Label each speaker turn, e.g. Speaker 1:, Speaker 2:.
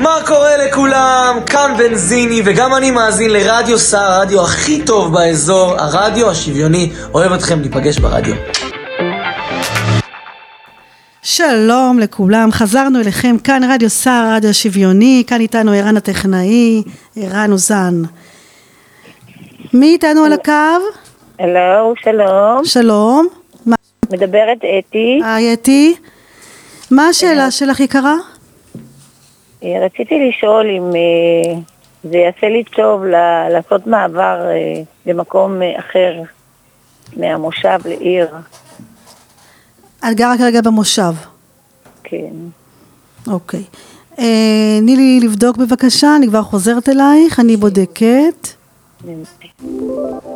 Speaker 1: מה קורה לכולם? כאן בנזיני, וגם אני מאזין לרדיו סער, הרדיו הכי טוב באזור, הרדיו השוויוני. אוהב אתכם, ניפגש ברדיו.
Speaker 2: שלום לכולם, חזרנו אליכם, כאן רדיו סער, הרדיו השוויוני, כאן איתנו ערן הטכנאי, ערן אוזן. מי איתנו על הקו?
Speaker 3: הלו, שלום.
Speaker 2: שלום.
Speaker 3: מדברת אתי.
Speaker 2: היי אתי. מה השאלה שלך יקרה?
Speaker 3: רציתי לשאול אם זה יעשה לי טוב לעשות מעבר למקום אחר מהמושב לעיר.
Speaker 2: את גרה כרגע במושב.
Speaker 3: כן.
Speaker 2: אוקיי. תני לי לבדוק בבקשה, אני כבר חוזרת אלייך, אני בודקת.